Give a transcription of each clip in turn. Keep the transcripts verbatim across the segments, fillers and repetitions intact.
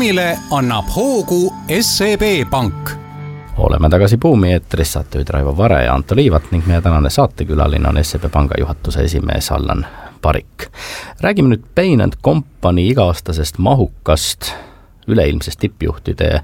buumile annab hoogu S E B Pank. Oleme tagasi Buumi eetris, saatejuhid Raivo Vare ja Anto Liivat ning meie tänane saatekülaline on S E B Panga juhatuse esimees Allan Parik. Räägime nüüd Bain and Company iga-aastasest mahukast üleilmsest tippjuhtide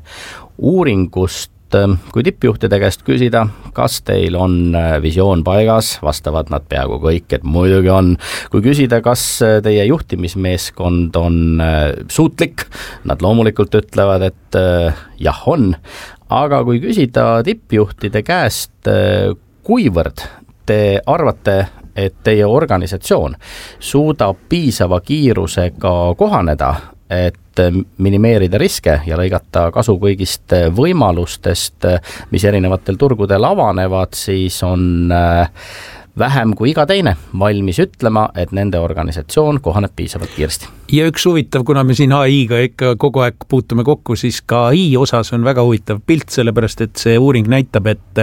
uuringust. Kui tippjuhtide käest küsida, kas teil on visioon paigas, vastavad nad peaaegu kõik, et muidugi on. Kui küsida, kas teie juhtimismeeskond on suutlik, nad loomulikult ütlevad, et jah on. Aga kui küsida tippjuhtide käest, kuivõrd te arvate, et teie organisatsioon suudab piisava kiirusega kohaneda, et minimeerida riske ja lõigata kasu kõigist võimalustest, mis erinevatel turgudel avanevad, siis on vähem kui iga teine valmis ütlema, et nende organisatsioon kohaneb piisavalt kiiresti. Ja üks huvitav, kuna me siin A I-ga ikka kogu aeg puutume kokku, siis ka A I osas on väga huvitav pilt, sellepärast et see uuring näitab, et,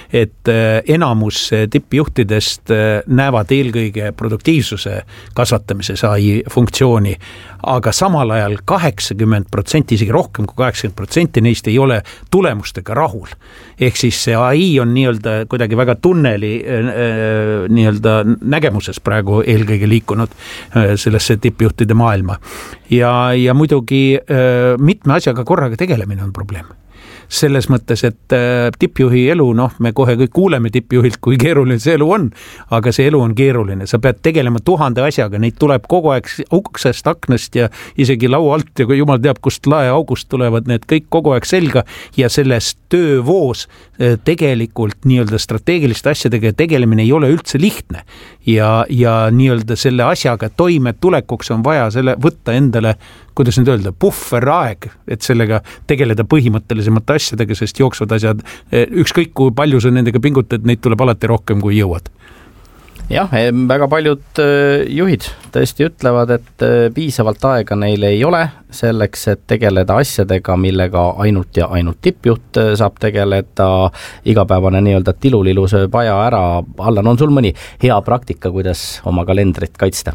et enamus tippjuhtidest näevad eelkõige produktiivsuse kasvatamises A I funktsiooni, aga samal ajal kaheksakümmend protsenti, isegi rohkem kui kaheksakümmend protsenti neist ei ole tulemustega rahul. Ehk siis see A I on nii-öelda kuidagi väga tunneli nii-öelda nägemuses praegu eelkõige liikunud sellesse tippjuhtide maailma. Ja, ja muidugi mitme asjaga korraga tegelemine on probleem. Selles mõttes, et tippjuhi elu, noh, me kohe kõik kuuleme tippjuhilt, kui keeruline see elu on, aga see elu on keeruline. Sa pead tegelema tuhande asjaga, neid tuleb kogu aeg uksest, aknast ja isegi laua alt ja kui jumal teab, kust lae august tulevad need kõik kogu aeg selga ja selles töövoos tegelikult nii-öelda strateegiliste asjadega tegelemine ei ole üldse lihtne ja, ja nii-öelda selle asjaga toime tulekuks on vaja selle võtta endale, kuidas nüüd öelda, puhveraeg, et sellega tegeleda põhimõttelisemate asjadega, sest jooksvad asjad, ükskõik kui palju sa nendega pingutad, neid tuleb alati rohkem kui jõuad. Jah, väga paljud juhid tõesti ütlevad, et piisavalt aega neil ei ole selleks, et tegeleda asjadega, millega ainult ja ainult tippjuht saab tegeleda. Igapäevane nii-öelda tilulilu sööb aja ära. Allan, on sul mõni hea praktika, kuidas oma kalendrit kaitsta?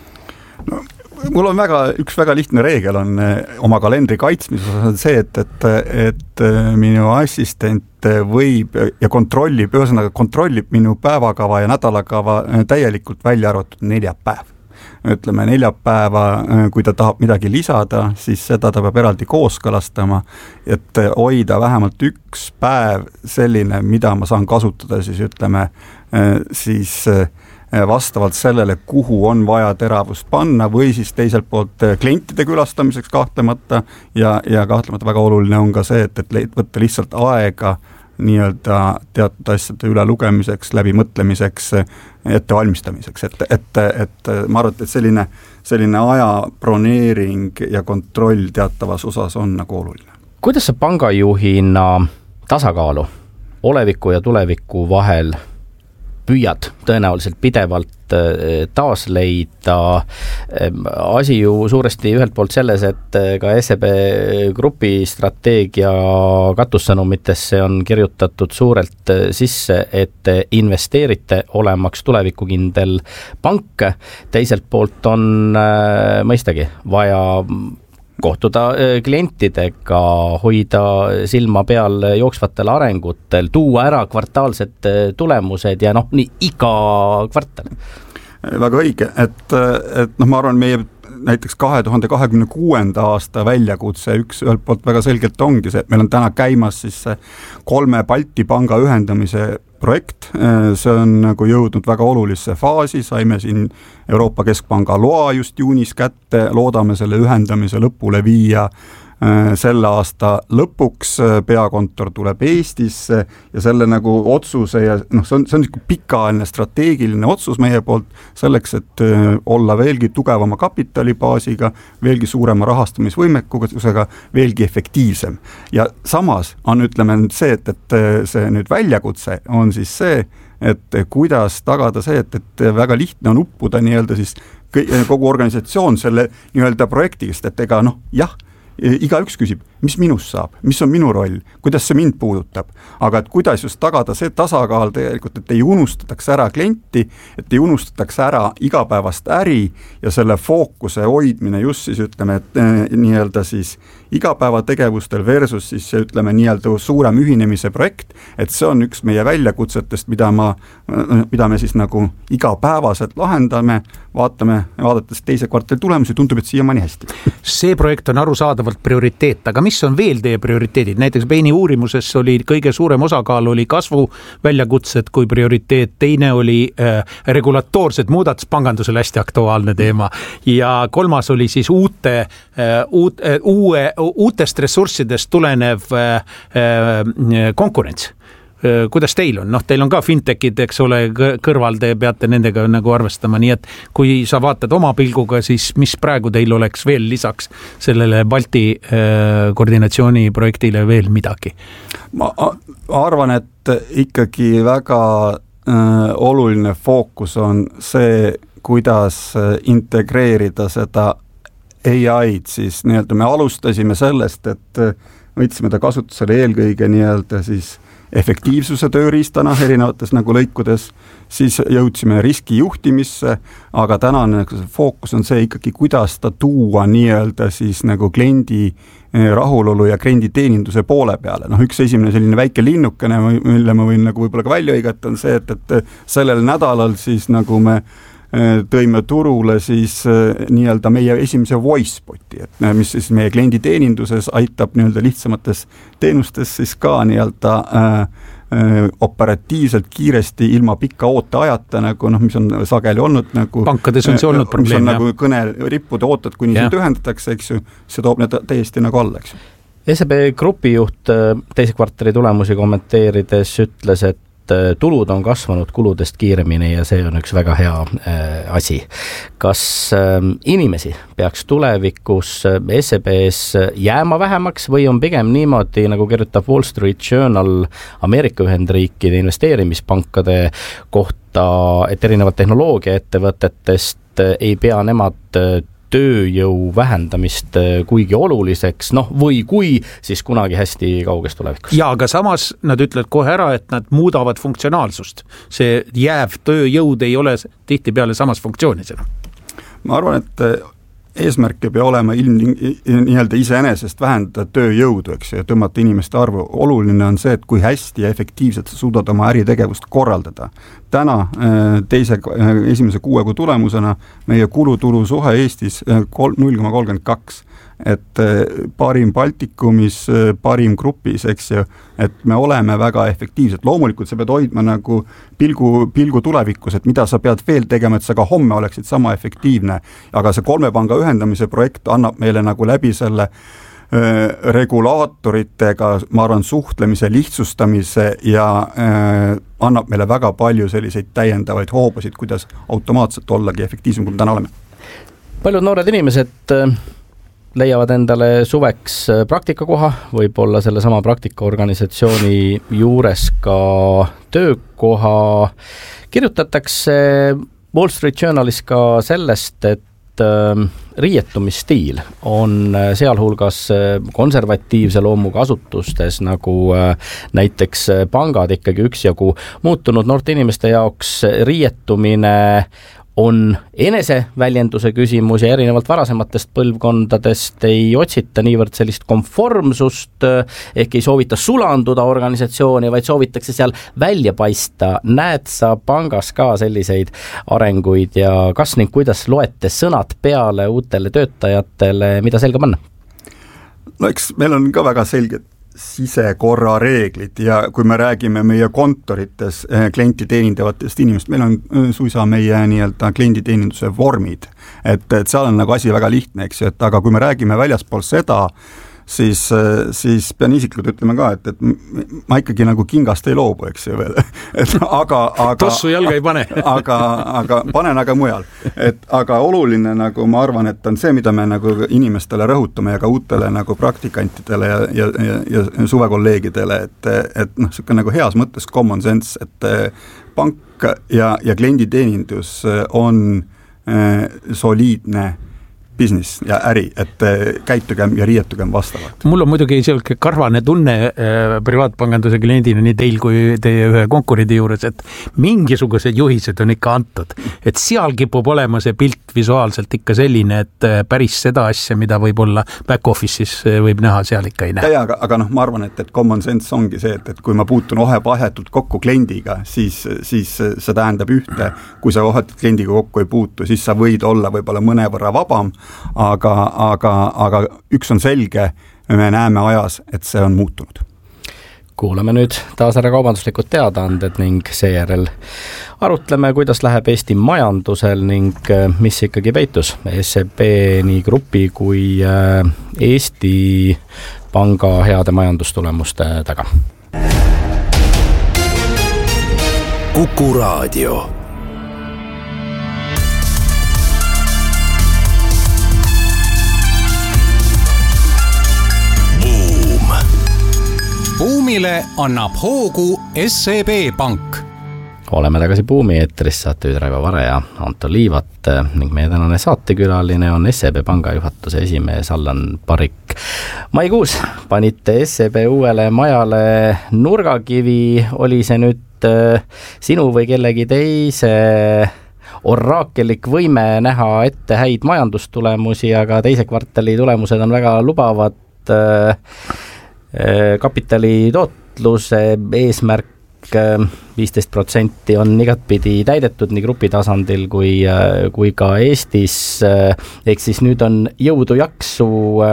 No. Mul on väga, üks väga lihtne reegel on oma kalendri kaitsmises on see, et, et, et minu assistent võib ja kontrollib, ühesõnaga kontrollib minu päevakava ja nädalakava täielikult välja arvatud neljapäev. Ütleme neljapäeva, kui ta tahab midagi lisada, siis seda ta peab eraldi kooskõlastama, et hoida vähemalt üks päev selline, mida ma saan kasutada, siis ütleme, siis vastavalt sellele, kuhu on vaja teravust panna või siis teiselt poolt klientide külastamiseks kahtlemata ja, ja kahtlemata väga oluline on ka see, et, et võtta lihtsalt aega nii-öelda teatud asjade üle lugemiseks, läbi mõtlemiseks, ette valmistamiseks, et, et, et ma arvan, et selline, selline aja broneering ja kontroll teatavas osas on nagu oluline. Kuidas sa pangajuhina tasakaalu oleviku ja tuleviku vahel püüad tõenäoliselt pidevalt taas leida? Asi ju suuresti ühelt poolt selles, et ka S E B grupi strateegia katussõnumitesse on kirjutatud suurelt sisse, et investeerite olemaks tulevikukindel pank. Teiselt poolt on mõistagi vaja kohtuda klientidega, hoida silma peal jooksvatel arengutel, tuua ära kvartaalsed tulemused ja noh, nii iga kvartal. Väga õige, et, et noh, ma arvan, meie näiteks kahe tuhande kahekümne kuuenda aasta väljakutse üks ühelt poolt väga selgelt ongi see, et meil on täna käimas siis kolme Balti panga ühendamise projekt, see on nagu jõudnud väga olulisse faasi, saime siin Euroopa Keskpanga loa just juunis kätte, loodame selle ühendamise lõpule viia selle aasta lõpuks, peakontor tuleb Eestisse ja selle nagu otsuse ja noh, see on, see on pikaajaline strateegiline otsus meie poolt selleks, et olla veelgi tugevama kapitalibaasiga, veelgi suurema rahastamisvõimekusega, veelgi efektiivsem. Ja samas on, ütleme see, et, et see nüüd väljakutse on siis see, et kuidas tagada see, et, et väga lihtne on uppuda nii-öelda siis kogu organisatsioon selle nii-öelda projektigist, et ega noh, jah, iga üks küsib, mis minust saab, mis on minu roll, kuidas see mind puudutab, aga et kuidas just tagada see tasakaal tegelikult, et ei unustataks ära klienti, et ei unustataks ära igapäevast äri ja selle fookuse hoidmine just siis ütleme, et nii-öelda siis igapäevategevustel versus siis ütleme nii-öelda suurem ühinemise projekt, et see on üks meie väljakutsetest, mida, ma, mida me siis nagu igapäevaselt lahendame, vaatame, vaadates teise kvartali tulemusi, tundub, et siiamaani hästi. See projekt on arusaadavalt prioriteet, aga mis on veel teie prioriteedid? Näiteks Baini uurimuses oli kõige suurem osakaal oli kasvu väljakutsed kui prioriteet, teine oli äh, regulatoorsed muudatus, pangandusel hästi aktuaalne teema ja kolmas oli siis uute, äh, uut, äh, uue, uutest ressurssidest tulenev äh, äh, konkurents. Kuidas teil on? Noh, teil on ka fintechid, eks ole, kõrval te peate nendega nagu arvestama, nii et kui sa vaatad oma pilguga, siis mis praegu teil oleks veel lisaks sellele Balti äh, koordinatsiooniprojektile veel midagi? Ma arvan, et ikkagi väga äh, oluline fookus on see, kuidas integreerida seda A I-d, siis nii-öelda me alustasime sellest, et võtsime ta kasutusele eelkõige nii-öelda siis efektiivsuse tööriistana erinevates nagu lõikudes, siis jõudsime riskijuhtimisse, aga tänane fookus on see ikkagi, kuidas ta tuua nii-öelda siis nagu kliendi rahulolu ja kliendi teeninduse poole peale. Noh, üks esimene selline väike linnukene, mille ma võin nagu võib-olla ka välja õigata, on see, et, et sellel nädalal siis nagu me tõime turule siis nii-öelda meie esimese voice boti, et mis siis meie kliendi teeninduses aitab nii-öelda lihtsamates teenustes siis ka nii-öelda äh, äh, operatiivselt kiiresti ilma pikka oote ajata, nagu noh, mis on sageli olnud nagu pankades on see olnud probleem, mis on nagu kõne rippude ootad, kuni sind ühendatakse, eks ju, see toob need täiesti nagu alla, eks ju. S E B grupi juht teise kvartali tulemusi kommenteerides ütles, et tulud on kasvanud kuludest kiiremini ja see on üks väga hea äh, asi. Kas äh, inimesi peaks tulevikus S E B-s jääma vähemaks või on pigem niimoodi, nagu kirjutab Wall Street Journal Ameerika Ühendriikide investeerimispankade kohta, et erinevad tehnoloogiaettevõtetest ei pea nemad tööjõu vähendamist kuigi oluliseks, noh või kui, siis kunagi hästi kauges tulevikus. Ja, aga samas nad ütlevad kohe ära, et nad muudavad funktsionaalsust. See jääv tööjõud ei ole tihtipeale samas funktsioonis. Ma arvan, et eesmärk ei pea olema ilm, nii-öelda iseenesest vähendada tööjõudu, eks, ja tõmmata inimeste arvu. Oluline on see, et kui hästi ja efektiivselt sa suudad oma äritegevust korraldada. Täna teise, esimese kuuekuu tulemusena meie kulutulu suhe Eestis null koma kolmkümmend kaks, et parim Baltikumis, parim grupis, eks ju, et me oleme väga efektiivsed. Loomulikult sa pead hoidma nagu pilgu, pilgu tulevikus, et mida sa pead veel tegema, et sa ka homme oleksid sama efektiivne, aga see kolme panga ühendamise projekt annab meile nagu läbi selle regulaatoritega, ma arvan, suhtlemise, lihtsustamise ja äh, annab meile väga palju selliseid täiendavaid hoobasid, kuidas automaatselt ollagi efektiivsem, kui me täna oleme. Paljud noored inimesed leiavad endale suveks praktikakoha, võib-olla selle sama praktikaorganisatsiooni juures ka töökoha. Kirjutatakse Wall Street Journalis ka sellest, et riietumisstiil on sealhulgas konservatiivse loomuga asutustes nagu näiteks pangad ikkagi üksjagu muutunud. Noorte inimeste jaoks riietumine on eneseväljenduse küsimus ja erinevalt varasematest põlvkondadest ei otsita niivõrd sellist konformsust, ehk ei soovita sulanduda organisatsiooni, vaid soovitakse seal välja paista. Näed sa pangas ka selliseid arenguid ja kas ning kuidas loete sõnad peale uutele töötajatele, mida selga panna? No eks meil on ka väga selged sisekorra reeglid ja kui me räägime meie kontorites klienti teenindavatest inimest, meil on suisa meie nii-öelda klienditeeninduse vormid, et, et seal on nagu asi väga lihtne, eks ju, et aga kui me räägime väljaspool seda, siis, siis pean isiklikult ütlema ka, et, et ma ikkagi nagu kingast ei loobu, eks ju veel. Et, aga, aga, tossu jalga ei pane. aga, aga panen aga mujal. Et, aga oluline nagu ma arvan, et on see, mida me nagu inimestele rõhutame ja ka uutele nagu praktikantidele ja, ja, ja, ja suvekolleegidele, et, et noh, siuke nagu heas mõttes common sense, et pank ja, ja klienditeenindus on äh, soliidne business ja äri, et käitugem ja riietugem vastavalt. Mul on muidugi selline karvane tunne äh, privaatpanganduse kliendina nii teil kui teie ühe konkurendi juures, et mingisugused juhised on ikka antud. Et seal kipub olema see pilt visuaalselt ikka selline, et päris seda asja, mida võib-olla back office'is võib näha, seal ikka ei näe. Ja, aga, aga noh, ma arvan, et, et common sense ongi see, et, et kui ma puutun ohe vahetult kokku kliendiga, siis, siis see tähendab ühte, kui sa vahetult kliendiga kokku ei puutu, siis sa võid olla võib-olla mõnevõrra vabam, aga, aga, aga üks on selge, me näeme ajas, et see on muutunud. Kuulame nüüd taas ära kaubanduslikud teadaanded ning seejärel arutleme, kuidas läheb Eesti majandusel ning mis ikkagi peitus S E B nii grupi kui Eesti Panga heade majandustulemuste taga. Kuku Raadio. Buumile annab hoogu S E B Pank. Oleme tagasi Buumi eetris, saatejuht Raivo Vare ja Anto Liivat ning meie tänane saatekülaline on S E B Panga juhatuse esimees Allan Parik. Maikuus panite S E B uuele majale nurgakivi, oli see nüüd sinu või kellegi teise oraakelik võime näha ette häid majandustulemusi, aga teise kvartali tulemused on väga lubavad. Kapitali tootluse eesmärk viisteist protsenti on igatpidi täidetud nii grupi tasandil kui, kui ka Eestis, ehk siis nüüd on jõudu jaksu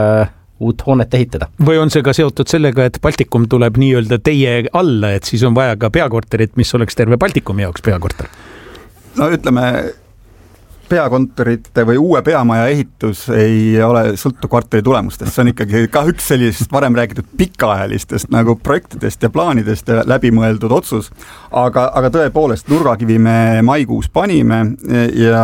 uut hoonet ehitada. Või on see ka seotud sellega, et Baltikum tuleb nii-öelda teie alla, et siis on vaja ka peakorterit, mis oleks terve Baltikumi jaoks peakorter? No ütleme, peakontorite või uue peamaja ehitus ei ole sõltu kvartali tulemustest, see on ikkagi ka üks sellisest varem räägitud pikaajalistest nagu projektidest ja plaanidest ja läbimõeldud otsus, aga, aga tõepoolest nurgakivi me maikuus panime ja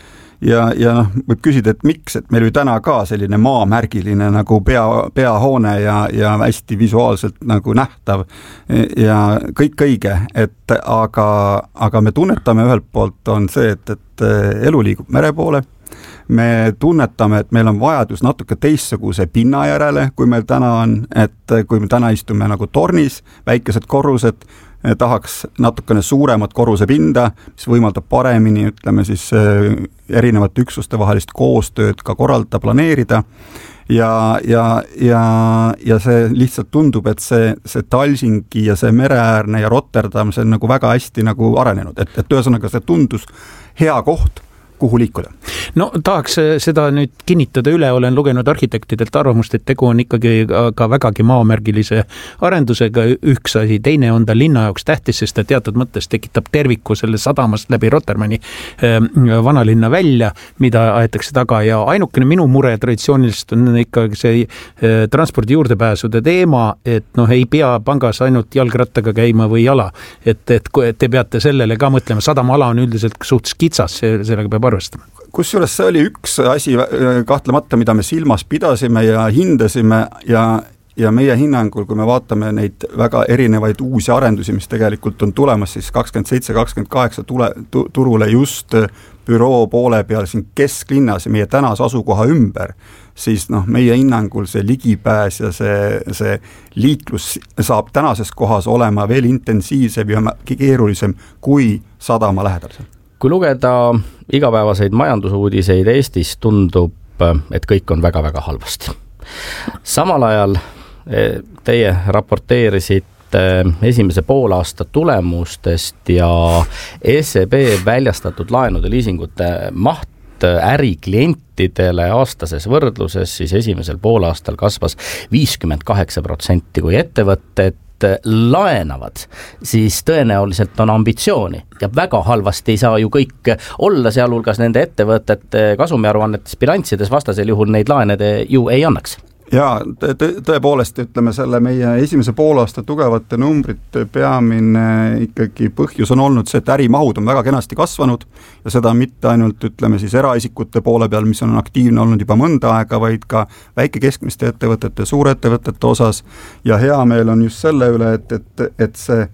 ja, ja noh, võib küsida, et miks, et meil oli täna ka selline maamärgiline nagu pea, peahoone ja, ja hästi visuaalselt nagu nähtav ja kõik õige, et aga, aga me tunnetame ühelt poolt on see, et, et elu liigub mere poole, me tunnetame, et meil on vajadus natuke teistsuguse pinna järele, kui meil täna on, et kui me täna istume nagu tornis, väikesed korrused, tahaks natukene suuremat korruse pinda, mis võimaldab paremini, ütleme siis erinevate üksuste vahelist koostööd ka korraldada, planeerida ja, ja, ja, ja see lihtsalt tundub, et see, see Talsingi ja see mereäärne ja Rotterdam, see on nagu väga hästi nagu arenenud, et, et ühesõnaga see tundus hea koht, kuhu liikuda. No tahaks seda nüüd kinnitada üle, olen lugenud arhitektidelt arvamust, et tegu on ikkagi ka vägagi maamärgilise arendusega üks asi, teine on ta linna jaoks tähtis, sest ta teatud mõttes tekitab terviku selle sadamast läbi Rotterdami vanalinna välja, mida aetakse taga ja ainukene minu mure traditsiooniliselt on ikkagi see transpordi juurdepääsude teema, et noh, ei pea pangas ainult jalgrattaga käima või jala, et, et te peate sellele ka mõtlema, sadamaala on üldiselt suht kitsas, sellega peab arvestama. Kusjuures see oli üks asi kahtlemata, mida me silmas pidasime ja hindasime ja, ja meie hinnangul, kui me vaatame neid väga erinevaid uusi arendusi, mis tegelikult on tulemas siis kakskümmend seitse kakskümmend kaheksa tule, tu, turule just büroo poole peal siin kesklinnas ja meie tänase asukoha ümber, siis noh, meie hinnangul see ligipääs ja see, see liiklus saab tänases kohas olema veel intensiivsem ja keerulisem kui sadama lähedal. Kui lugeda igapäevaseid majandusuudiseid Eestis, tundub, et kõik on väga-väga halvasti. Samal ajal teie raporteerisite esimese poolaasta tulemustest ja S E B väljastatud laenude liisingute maht äriklientidele aastases võrdluses, siis esimesel poolaastal kasvas viiskümmend kaheksa protsenti, kui ettevõtted laenavad, siis tõenäoliselt on ambitsiooni ja väga halvasti ei saa ju kõik olla, sealhulgas nende ettevõtete kasumiaruannetes bilanssides, vastasel juhul neid laenede ju ei annaks. Jaa, tõepoolest ütleme selle meie esimese poolaasta tugevate numbrite peamine ikkagi põhjus on olnud see, et ärimahud on väga kenasti kasvanud ja seda mitte ainult ütleme siis eraisikute poole peal, mis on aktiivne olnud juba mõnda aega, vaid ka väike-keskmiste ettevõtete, suurettevõtete osas ja hea meel on just selle üle, et, et, et see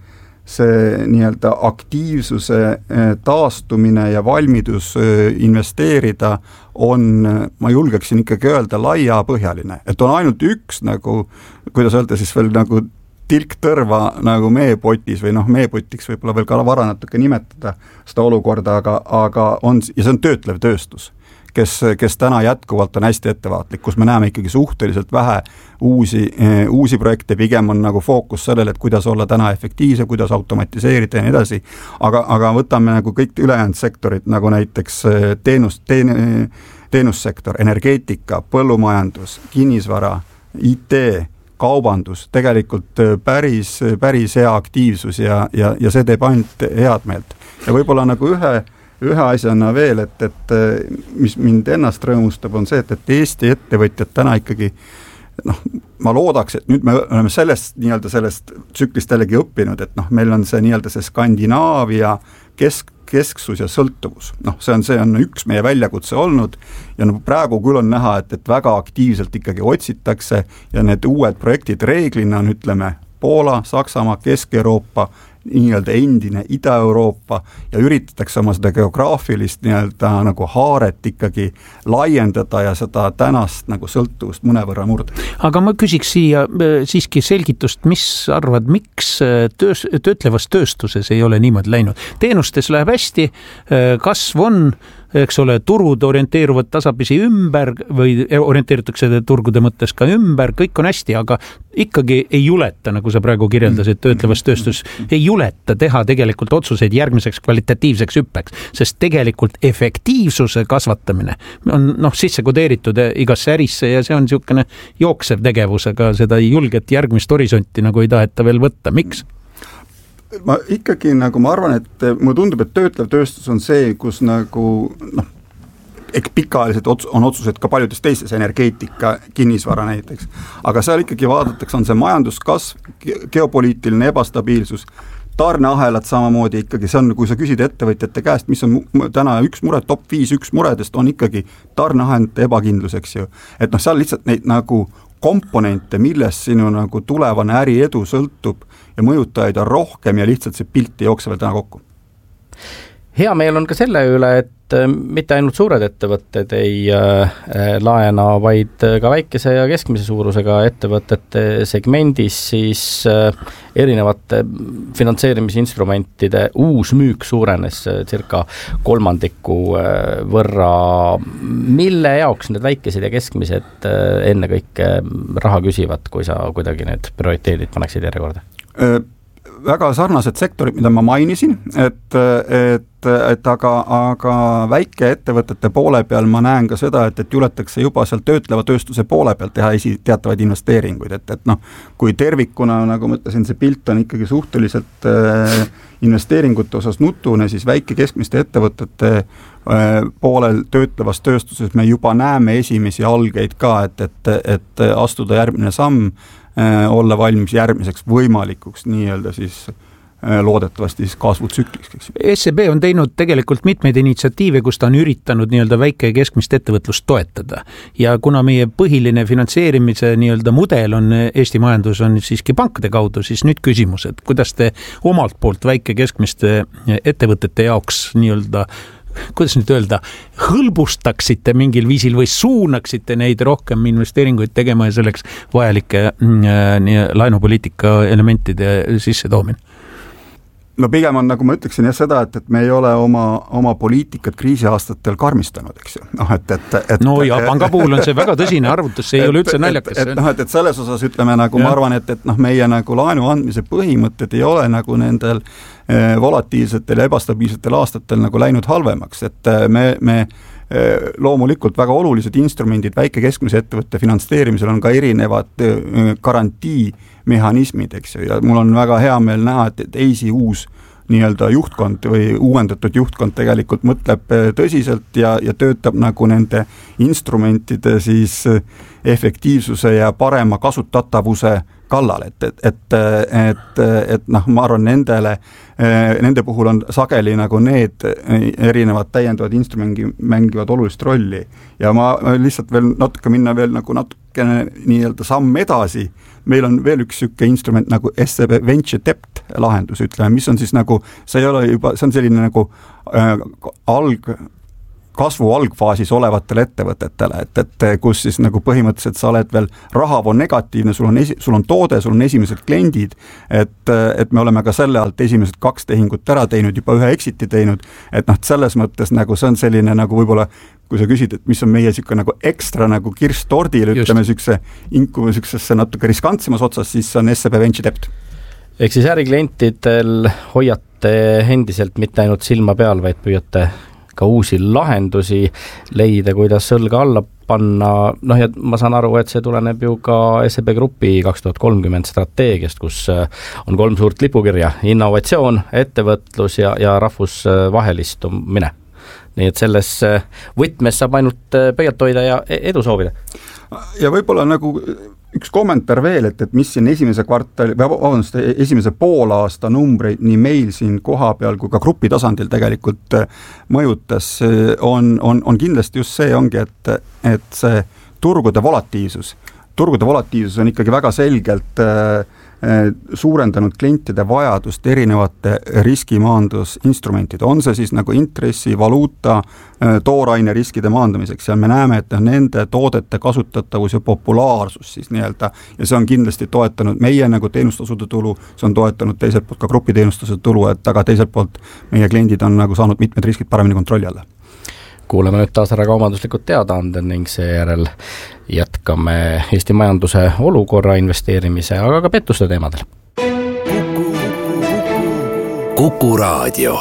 see nii-öelda aktiivsuse taastumine ja valmidus investeerida on, ma julgeksin ikkagi öelda, laiapõhjaline. Et on ainult üks nagu, kuidas öelda siis veel nagu tilktõrva nagu meepotis või noh, meepotiks võib-olla veel ka vara natuke nimetada seda olukorda, aga, aga on, ja see on töötlev tööstus, kes, kes täna jätkuvalt on hästi ettevaatlik, kus me näeme ikkagi suhteliselt vähe uusi, uusi projekte, pigem on nagu fookus sellele, et kuidas olla täna efektiivse, kuidas automatiseerida ja nii edasi, aga, aga võtame nagu kõik ülejäänud sektorid, nagu näiteks teenus, teen, teenussektor, energeetika, põllumajandus, kinnisvara, I T, kaubandus, tegelikult päris, päris hea aktiivsus ja, ja, ja see teeb ainult head meelt. Ja võib-olla nagu ühe, ühe asjana veel, et, et mis mind ennast rõõmustab, on see, et, et Eesti ettevõtjad täna ikkagi, noh, ma loodaks, et nüüd me oleme sellest, nii-öelda sellest tsüklist jällegi õppinud, et noh, meil on see nii-öelda see Skandinaavia kesk, kesksus ja sõltuvus. Noh, see on, see on üks meie väljakutse olnud ja no praegu küll on näha, et, et väga aktiivselt ikkagi otsitakse ja need uued projektid reeglina on, ütleme, Poola, Saksamaa, Kesk-Euroopa, nii-öelda endine Ida-Euroopa ja üritatakse oma seda geograafilist nii-öelda nagu haaret ikkagi laiendada ja seda tänast nagu sõltuvust mõnevõrra murda. Aga ma küsiks siia siiski selgitust, mis arvad, miks töös, töötlevas tööstuses ei ole niimoodi läinud? Teenustes läheb hästi, kasv on, eks ole, turud orienteeruvad tasapisi ümber või orienteeritakse turgude mõttes ka ümber, kõik on hästi, aga ikkagi ei juleta, nagu sa praegu kirjeldasid, töötlevas tööstus ei juleta teha tegelikult otsuseid järgmiseks kvalitatiivseks hüppeks, sest tegelikult efektiivsuse kasvatamine on noh, sisse kodeeritud igasse ärisse ja see on niisugune jooksev tegevus, aga seda julget järgmist horisonti nagu ei taheta veel võtta. Miks? Ma ikkagi nagu ma arvan, et mulle tundub, et töötlev tööstus on see, kus nagu noh, eks pikaajaliselt on otsused ka paljudes teistes, energeetika, kinnisvara näiteks, aga seal ikkagi vaadatakse, on see majanduskasv, geopoliitiline ebastabiilsus, tarneahelad samamoodi ikkagi, see on, kui sa küsid ettevõtjate käest, mis on täna üks mure, top viis üks muredest on ikkagi tarneahelate ebakindlus, eks ju, et noh, seal lihtsalt neid nagu komponente, millest sinu nagu tulevane äri edu sõltub ja mõjutajaid on rohkem ja lihtsalt see pilt ei jookse veel täna kokku. Hea meel on ka selle üle, et mitte ainult suured ettevõtted ei äh, laena, vaid ka väikese ja keskmise suurusega ettevõtete segmendis siis äh, erinevate finantseerimisinstrumentide uus müük suurenes circa kolmandiku äh, võrra. Mille jaoks need väikesed ja keskmised äh, enne kõike raha küsivad, kui sa kuidagi need prioriteedid paneksid järjekorda? Äh. Väga sarnased sektorid, mida ma mainisin, et, et, et aga, aga väike ettevõtete poole peal ma näen ka seda, et, et juletakse juba seal töötleva tööstuse poole peal teha esi teatavaid investeeringuid, et, et noh, kui tervikuna, nagu ma ütlesin, see pilt on ikkagi suhteliselt äh, investeeringute osas nutune, siis väike keskmiste ettevõtete äh, poolel töötlevas tööstuses me juba näeme esimesi algeid ka, et, et, et astuda järgmine samm, olla valmis järgmiseks võimalikuks nii-öelda siis loodetavasti siis kasvutsükliks. S E B on teinud tegelikult mitmeid initsiatiive, kus ta on üritanud nii-öelda väike ja keskmist ettevõtlust toetada. Ja kuna meie põhiline finantseerimise nii-öelda mudel on Eesti majandus on siiski pankade kaudu, siis nüüd küsimus, et kuidas te omalt poolt väike keskmiste ettevõtete jaoks nii-öelda kuidas nüüd öelda, hõlbustaksite mingil viisil või suunaksite neid rohkem investeeringuid tegema ja selleks vajalike äh, laenupoliitika elementide sisse toomine? No pigem on, nagu ma ütleksin jah seda, et, et me ei ole oma, oma poliitikat kriisiaastatel karmistanud, eks ju. No, et, et, et, no ja panga puhul on see väga tõsine arvutus, see ei et, ole üldse naljakas. Et, et, et, et, et selles osas ütleme, nagu ja. Ma arvan, et, et noh, meie nagu laenu andmise põhimõtted ei ole nagu nendel eh, volatiilsetel ja ebastabiilsetel aastatel nagu läinud halvemaks, et me, me eh, loomulikult väga olulised instrumendid väike keskmise ettevõtte finantseerimisel on ka erinevad eh, garantii mehhanismid, eks ju, ja mul on väga hea meel näha, et, et eisi uus nii-öelda juhtkond või uuendatud juhtkond tegelikult mõtleb tõsiselt ja, ja töötab nagu nende instrumentide siis efektiivsuse ja parema kasutatavuse kallal, et, et, et, et, et noh, ma arvan, nendele, nende puhul on sageli nagu need erinevad täiendavad instrumendi mängivad olulist rolli ja ma lihtsalt veel natuke minna veel nagu natukene nii-öelda samm edasi, meil on veel üks sükke instrument nagu S E B Venture Debt lahendus, ütleme, mis on siis nagu, see ei ole juba, see on selline nagu äh, alg kasvu algfaasis olevatele ettevõtetele, et, et kus siis nagu põhimõtteliselt sa oled veel rahavool negatiivne, sul on, esi, sul on toode, sul on esimesed kliendid, et, et me oleme ka selle alt esimesed kaks tehingut ära teinud, juba ühe exiti teinud, et noh, selles mõttes nagu see on selline nagu võib-olla, kui sa küsid, et mis on meie siuke nagu ekstra nagu kirst tordil, ütleme siukse inku siuksesse natuke riskantsemas otsas, siis on S E B Venture Debt. Ehk siis äriklientidel hoiate endiselt mitte ainult silma peal, vaid püüate ka uusi lahendusi leida, kuidas õlga alla panna, noh ja ma saan aru, et see tuleneb ju ka S E B Grupi kaks tuhat kolmkümmend strateegiast, kus on kolm suurt lipukirja, innovatsioon, ettevõtlus ja, ja rahvusvahelistumine. Nii et selles võtmes saab ainult pöialt hoida ja edu soovida. Ja võib-olla nagu üks kommentaar veel, et, et mis siin esimese kvartali, vabandust, esimese poolaasta numbreid nii meil siin koha peal kui ka grupi tasandil tegelikult mõjutas, on, on, on kindlasti just see ongi, et, et see turgude volatiivsus, turgude volatiivsus on ikkagi väga selgelt äh, suurendanud klientide vajadust erinevate riskimaandusinstrumentide, on see siis nagu intressi, valuuta, tooraine riskide maandamiseks ja me näeme, et nende toodete kasutatavus ja populaarsus siis nii-öelda ja see on kindlasti toetanud meie nagu teenustasude tulu, see on toetanud teiselt poolt ka grupi teenustasude tulu, et aga teiselt poolt meie kliendid on nagu saanud mitmed riskid paremini kontrolli alla. Kuuleme nüüd taas ära kaubanduslikud teadaanded ning seejärel jätkame Eesti majanduse olukorra investeerimise, aga ka pettuste teemadel. Kuku Raadio.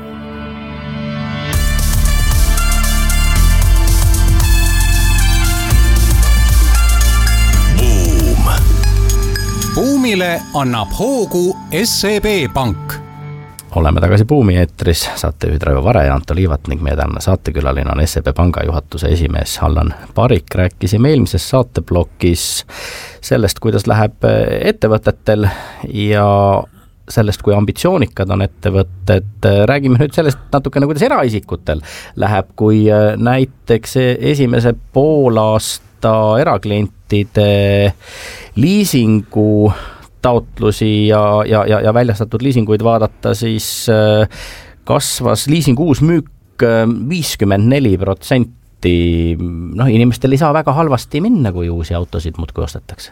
Buum. Buumile annab hoogu S E B Pank. Oleme tagasi Buumi eetris, saatejuhid Raivo Vare ja Anto Liivat ning meie tänane saatekülaline on S E B Panga juhatuse esimees Allan Parik. Rääkisime eelmises saateblokis sellest, kuidas läheb ettevõtetel ja sellest, kui ambitsioonikad on ettevõtted. Räägime nüüd sellest natukene, kuidas eraisikutel läheb, kui näiteks esimese poolaasta eraklientide liisingu taotlusi ja, ja, ja, ja väljastatud liisinguid vaadata, siis kasvas liisingu uus müük viiskümmend neli protsenti. Noh, inimestel ei saa väga halvasti minna, kui uusi autosid muudkui ostetakse.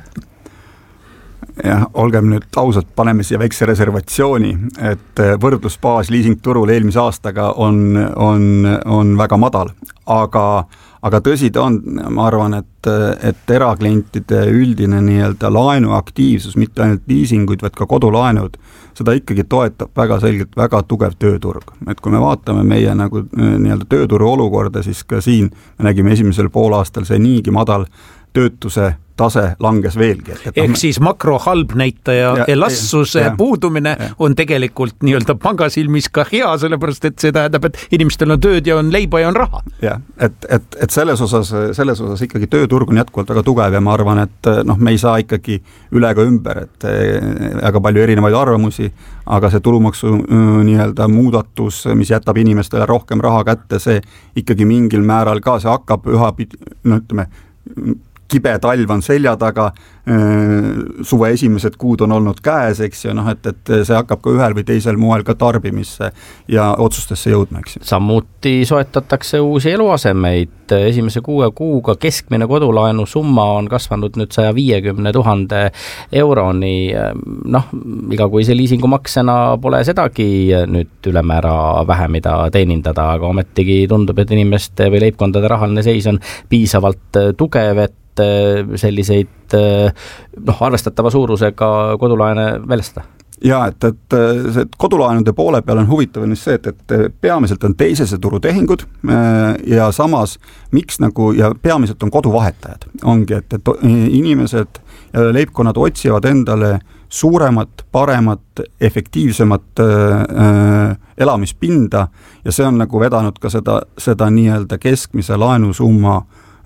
Jah, olgem nüüd ausalt, paneme siia väikse reservatsiooni, et võrdlusbaas liisingturul eelmise aastaga on, on, on väga madal, aga aga tõsi ta on, ma arvan, et, et eraklientide üldine nii-öelda laenuaktiivsus, mitte ainult liisinguid, vaid ka kodulaenud, seda ikkagi toetab väga selgelt väga tugev tööturg. Et kui me vaatame meie nagu nii-öelda tööturu olukorda, siis ka siin me nägime esimesel poolaastal see niigi madal töötuse tase langes veelgi. Et, et ehk me... siis makro halb näitaja ja, elastsuse ja, puudumine ja. On tegelikult nii-öelda pangasilmis ka hea, sellepärast et see tähendab, et inimestel on tööd ja on leiba ja on raha. Ja, et, et, et selles osas, selles osas ikkagi tööturg on jätkuvalt väga tugev ja ma arvan, et noh, me ei saa ikkagi üle ega ümber, et väga palju erinevaid arvamusi, aga see tulumaksu nii-öelda muudatus, mis jätab inimestele rohkem raha kätte, see ikkagi mingil määral ka, see hakkab üha, no ütleme, kibe talv on selja taga, suve esimesed kuud on olnud käes, eks ju, noh, et, et see hakkab ka ühel või teisel moel ka tarbimisse ja otsustesse jõudma, eks ju. Samuti soetatakse uusi eluasemeid. Esimese kuue kuuga keskmine kodulaenu summa on kasvanud nüüd saja viiekümne tuhande euroni. Noh, igakuise liisingumaksena pole sedagi nüüd ülemäära vähe, mida teenindada, aga ometigi tundub, et inimeste või leibkondade rahaline seis on piisavalt tugev, et selliseid noh, arvestatava suurusega kodulaene väljastada. Ja, et, et see kodulaenude poole peal on huvitav on see, et, et peamiselt on teisese turu tehingud ja samas miks nagu, ja peamiselt on koduvahetajad. Ongi, et, et inimesed ja leibkonnad otsivad endale suuremat, paremat, efektiivsemat äh, elamispinda ja see on nagu vedanud ka seda, seda nii-öelda keskmise laenusumma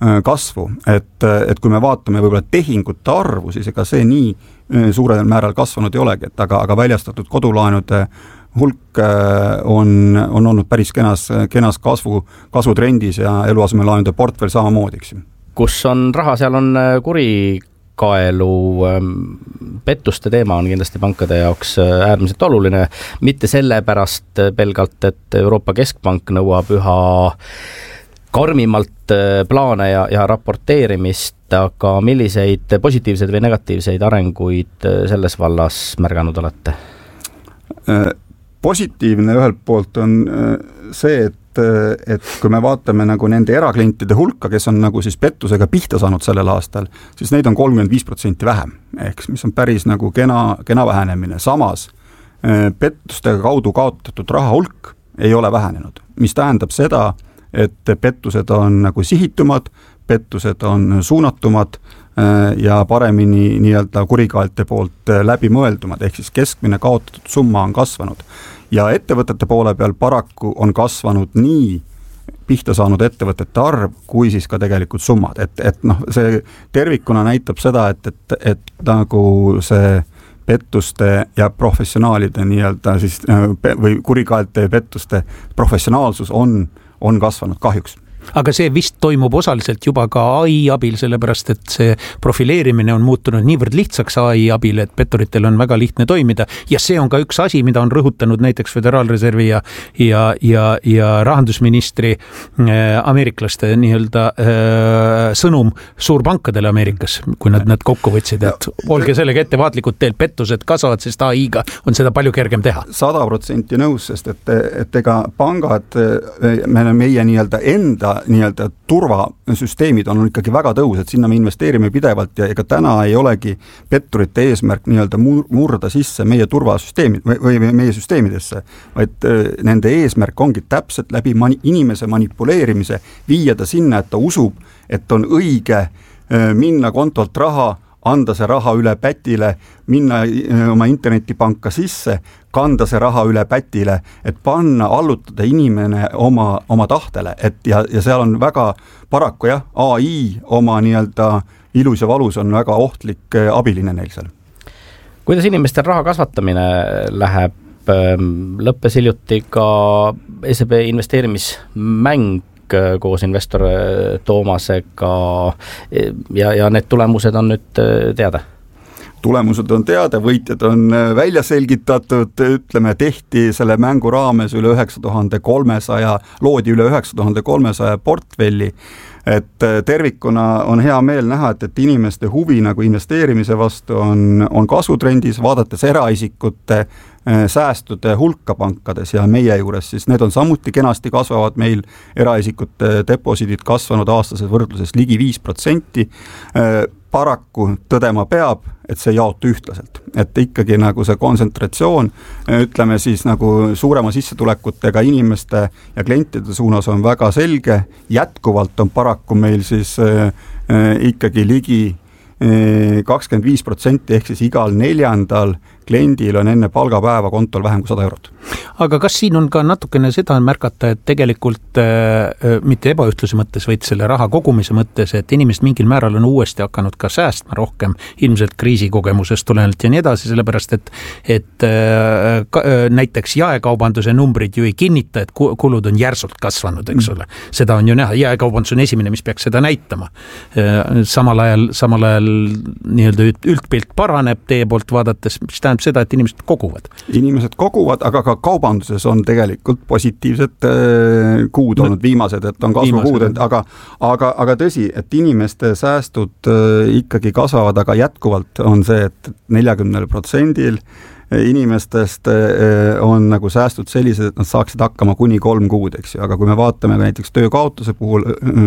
kasvu, et, et kui me vaatame võib-olla tehingute arvu, siis ega see nii suurel määral kasvanud ei olegi, et aga, aga väljastatud kodulaenude hulk on, on olnud päris kenas, kenas kasvu, kasvutrendis ja eluasemelaenude portfell samamoodi, eks. Kus on raha, seal on kurikaelu, pettuste teema on kindlasti pankade jaoks äärmiselt oluline, mitte sellepärast pelgalt, et Euroopa Keskpank nõuab üha karmimalt plaane ja, ja raporteerimist, aga milliseid positiivseid või negatiivseid arenguid selles vallas märganud olete? Positiivne ühelt poolt on see, et, et kui me vaatame nagu nende eraklientide hulka, kes on nagu siis pettusega pihta saanud sellel aastal, siis neid on kolmkümmend viis protsenti vähem, ehk mis on päris nagu kena, kena vähenemine. Samas pettustega kaudu kaotatud raha hulk ei ole vähenenud, mis tähendab seda, et pettused on nagu sihitumad, pettused on suunatumad ja paremini nii-öelda kurikaalte poolt läbimõeldumad, ehk siis keskmine kaotatud summa on kasvanud. Ja ettevõtete poole peal paraku on kasvanud nii pihta saanud ettevõtete arv, kui siis ka tegelikult summad. Et, et noh, see tervikuna näitab seda, et, et, et nagu see pettuste ja professionaalide nii-öelda siis või kurikaalte pettuste professionaalsus on on kasvanud kahjuks. Aga see vist toimub osaliselt juba ka A I abil, sellepärast et see profileerimine on muutunud niivõrd lihtsaks A I abil, et petturitel on väga lihtne toimida ja see on ka üks asi, mida on rõhutanud näiteks Föderaalreservi ja, ja, ja, ja rahandusministri äh, ameeriklaste nii-öelda äh, sõnum suurpankadele Ameerikas, kui nad nad kokku võtsid, et olge sellega ettevaatlikud, teil pettused kasvavad, sest A I-ga on seda palju kergem teha. Sada protsenti nõus, sest et, et ega pangad, me, meie nii-öelda enda nii-öelda turvasüsteemid on ikkagi väga tõus, et sinna me investeerime pidevalt ja ega täna ei olegi petturite eesmärk nii-öelda murda sisse meie turvasüsteemid või, või meie süsteemidesse, vaid nende eesmärk ongi täpselt läbi mani, inimese manipuleerimise viia ta sinna, et ta usub, et on õige minna kontolt raha, anda see raha üle pätile, minna oma internetipanka sisse, kanda see raha üle pätile, et panna, allutada inimene oma, oma tahtele, et ja, ja seal on väga paraku jah, A I oma nii-öelda ilus ja valus on väga ohtlik abiline neil seal. Kuidas inimestel raha kasvatamine läheb? Lõppes hiljuti ka S E B investeerimismäng koos investor Toomasega ja, ja need tulemused on nüüd teada? Tulemused on teada, võitjad on välja selgitatud, ütleme, tehti selle mängu raames üle üheksa tuhande kolmesaja, loodi üle üheksa tuhande kolmesaja portfelli, et tervikuna on hea meel näha, et, et inimeste huvi nagu investeerimise vastu on, on kasvutrendis, vaadates eraisikute säästude hulka pankades ja meie juures, siis need on samuti kenasti kasvavad meil, eraisikute deposiidid kasvanud aastases võrdluses ligi viis protsenti, paraku tõdema peab, et see jaotu ühtlaselt, et ikkagi nagu see kontsentratsioon, ütleme siis nagu suurema sissetulekutega inimeste ja klientide suunas on väga selge, jätkuvalt on paraku meil siis äh, ikkagi ligi kakskümmend viis protsenti ehk siis igal neljandal kliendil on enne palgapäeva kontol vähem kui sada eurot. Aga kas siin on ka natukene seda märgata, et tegelikult äh, mitte ebaühtluse mõttes, vaid selle raha kogumise mõttes, et inimesed mingil määral on uuesti hakanud ka säästma rohkem, ilmselt kriisikogemusest tulenevalt ja nii edasi, sellepärast et, et äh, ka, äh, näiteks jaekaubanduse numbrid ju ei kinnita, et kulud on järsult kasvanud, eks ole. Seda on ju näha, jaekaubandus on esimene, mis peaks seda näitama. Äh, samal ajal, samal ajal nii-öelda üldpilt paraneb teie poolt vaadates, mis tähendab seda, et inimesed koguvad. Inimesed koguvad, aga ka kaubanduses on tegelikult positiivsed kuud olnud viimased, et on kasvukuud, aga, aga, aga tõsi, et inimeste säästud ikkagi kasvavad, aga jätkuvalt on see, et neljakümnel protsendil inimestest on nagu säästud sellised, et nad saaksid hakkama kuni kolm kuud, eks ju, aga kui me vaatame näiteks töökaotuse puhul,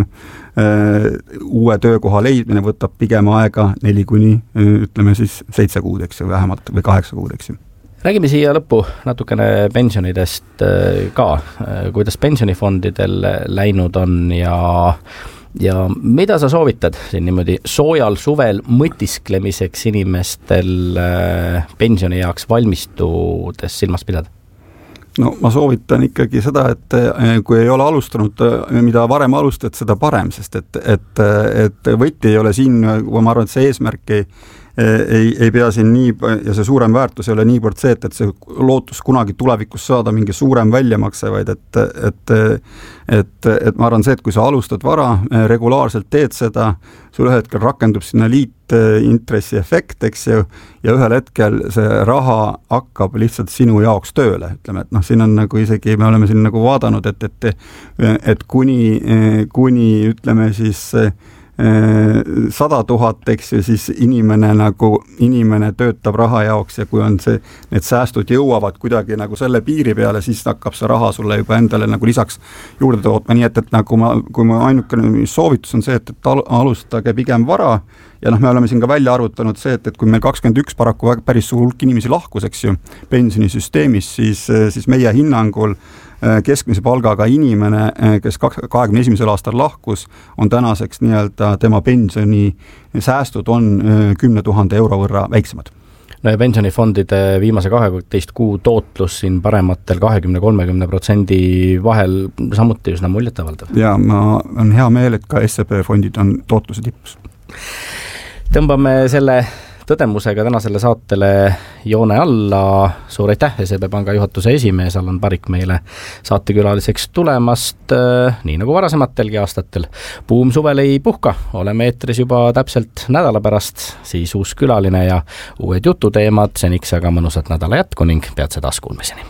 uue töökoha leidmine võtab pigem aega neli kuni, ütleme siis seitse kuud, eks ju, vähemalt või kaheksa kuud, eks ju. Räägime siia lõppu natukene pensionidest ka, kuidas pensionifondidel läinud on ja ja mida sa soovitad siin niimoodi soojal suvel mõtisklemiseks inimestel pensioni jaoks valmistudes silmas pidada? no ma soovitan ikkagi seda, et kui ei ole alustanud, mida varem alustad, seda parem, sest et, et, et võti ei ole siin, kui ma arvan, et see eesmärk ei, ei, ei pea siin nii, ja see suurem väärtus ei ole niivõrd see, et, et see lootus kunagi tulevikus saada mingi suurem väljamakse, vaid et, et, et, et ma arvan see, et kui sa alustad vara, regulaarselt teed seda, sul ühel hetkel rakendub sinna liitintressi efekt, eks ju, ja ühel hetkel see raha hakkab lihtsalt sinu jaoks tööle, ütleme, et noh, siin on nagu isegi, me oleme siin nagu vaadanud, et, et, et kuni, kuni ütleme siis sada tuhat, eks ju, siis inimene nagu, inimene töötab raha jaoks ja kui on see, need säästud jõuavad kuidagi nagu selle piiri peale, siis hakkab see raha sulle juba endale nagu lisaks juurde tootma, nii et, et nagu ma, kui ma ainukene soovitus on see, et, et alustage pigem vara ja noh, me oleme siin ka välja arvutanud see, et, et kui meil kakskümmend üks paraku päris suur hulk inimesi lahkus, eks ju, pensionisüsteemis, siis, siis meie hinnangul keskmise palgaga inimene, kes kahekümne esimesel aastal lahkus, on tänaseks nii-öelda tema pensioni säästud on kümne tuhande euro võrra väiksemad. No ja pensionifondide viimase kaheteist kuu tootlus siin parematel kahekümne kolmekümne protsendi vahel samuti üsna muljetavaldav. Ja ma on hea meel, et ka S E B fondid on tootluse tipus. Tõmbame selle tõdemusega tänasele saatele joone alla. Suur aitäh S E B Panga juhatuse esimees Allan Parik meile saatekülaliseks tulemast, nii nagu varasematelgi aastatel. Buum suvel ei puhka, oleme eetris juba täpselt nädala pärast, siis uus külaline ja uued jututeemad, seniks aga mõnusat nädala jätku ning peatse taas kuulmiseni.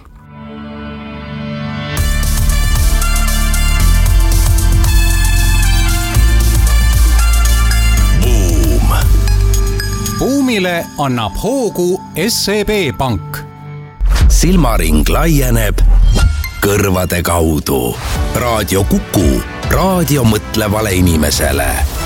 Buumile annab hoogu S E B Pank. Silmaring laieneb kõrvade kaudu. Raadio Kuku, raadio mõtlevale inimesele.